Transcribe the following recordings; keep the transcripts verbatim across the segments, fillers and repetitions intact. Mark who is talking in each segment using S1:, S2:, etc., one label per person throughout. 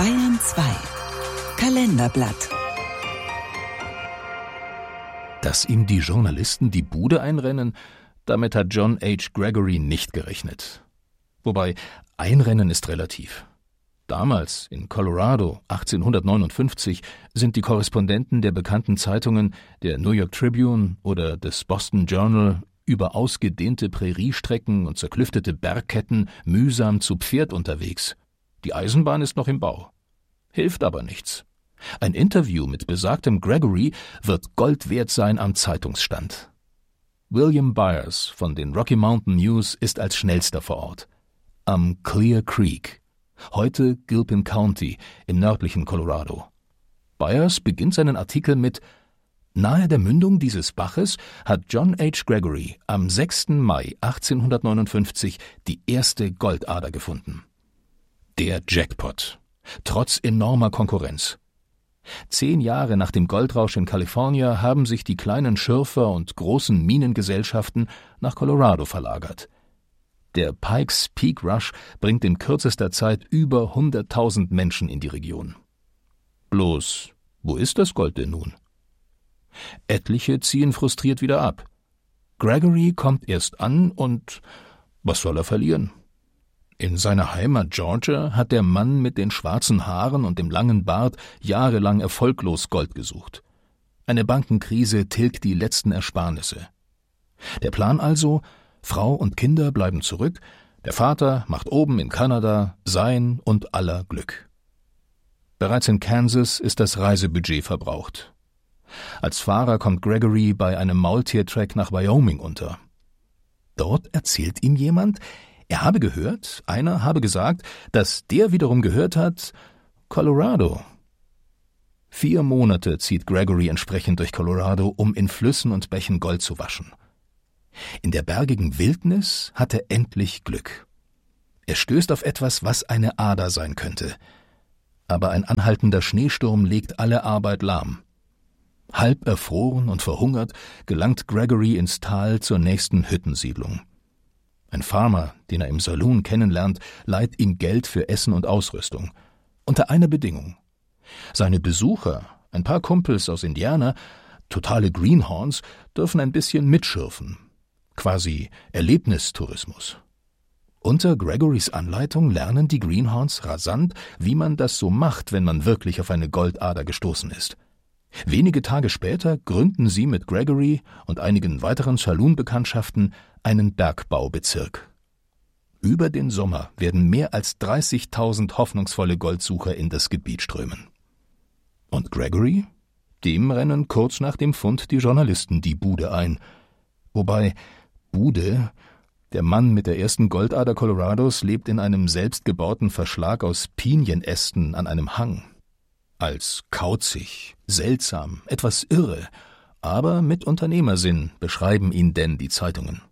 S1: Bayern zwei Kalenderblatt.
S2: Dass ihm die Journalisten die Bude einrennen, damit hat John H. Gregory nicht gerechnet. Wobei, einrennen ist relativ. Damals, in Colorado, achtzehnhundertneunundfünfzig, sind die Korrespondenten der bekannten Zeitungen, der New York Tribune oder des Boston Journal, über ausgedehnte Präriestrecken und zerklüftete Bergketten mühsam zu Pferd unterwegs. Die Eisenbahn ist noch im Bau. Hilft aber nichts. Ein Interview mit besagtem Gregory wird Gold wert sein am Zeitungsstand. William Byers von den Rocky Mountain News ist als schnellster vor Ort. Am Clear Creek, heute Gilpin County im nördlichen Colorado. Byers beginnt seinen Artikel mit: Nahe der Mündung dieses Baches hat John H. Gregory am sechsten Mai achtzehnhundertneunundfünfzig die erste Goldader gefunden. Der Jackpot. Trotz enormer Konkurrenz. Zehn Jahre nach dem Goldrausch in Kalifornien haben sich die kleinen Schürfer und großen Minengesellschaften nach Colorado verlagert. Der Pikes Peak Rush bringt in kürzester Zeit über hunderttausend Menschen in die Region. Bloß, wo ist das Gold denn nun? Etliche ziehen frustriert wieder ab. Gregory kommt erst an und was soll er verlieren? In seiner Heimat Georgia hat der Mann mit den schwarzen Haaren und dem langen Bart jahrelang erfolglos Gold gesucht. Eine Bankenkrise tilgt die letzten Ersparnisse. Der Plan also: Frau und Kinder bleiben zurück, der Vater macht oben in Kanada sein und aller Glück. Bereits in Kansas ist das Reisebudget verbraucht. Als Fahrer kommt Gregory bei einem Maultiertrek nach Wyoming unter. Dort erzählt ihm jemand, er habe gehört, einer habe gesagt, dass der wiederum gehört hat, Colorado. Vier Monate zieht Gregory entsprechend durch Colorado, um in Flüssen und Bächen Gold zu waschen. In der bergigen Wildnis hat er endlich Glück. Er stößt auf etwas, was eine Ader sein könnte. Aber ein anhaltender Schneesturm legt alle Arbeit lahm. Halb erfroren und verhungert gelangt Gregory ins Tal zur nächsten Hüttensiedlung. Ein Farmer, den er im Saloon kennenlernt, leiht ihm Geld für Essen und Ausrüstung. Unter einer Bedingung. Seine Besucher, ein paar Kumpels aus Indiana, totale Greenhorns, dürfen ein bisschen mitschürfen. Quasi Erlebnistourismus. Unter Gregorys Anleitung lernen die Greenhorns rasant, wie man das so macht, wenn man wirklich auf eine Goldader gestoßen ist. Wenige Tage später gründen sie mit Gregory und einigen weiteren Saloon-Bekanntschaften einen Bergbaubezirk. Über den Sommer werden mehr als dreißigtausend hoffnungsvolle Goldsucher in das Gebiet strömen. Und Gregory? Dem rennen kurz nach dem Fund die Journalisten die Bude ein. Wobei Bude, der Mann mit der ersten Goldader Colorados, lebt in einem selbstgebauten Verschlag aus Pinienästen an einem Hang. Als kauzig, seltsam, etwas irre, aber mit Unternehmersinn beschreiben ihn denn die Zeitungen.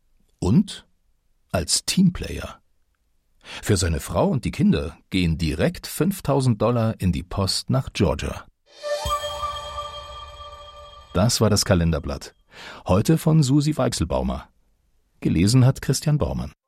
S2: Und als Teamplayer. Für seine Frau und die Kinder gehen direkt fünftausend Dollar in die Post nach Georgia. Das war das Kalenderblatt. Heute von Susi Weichselbaumer. Gelesen hat Christian Baumann.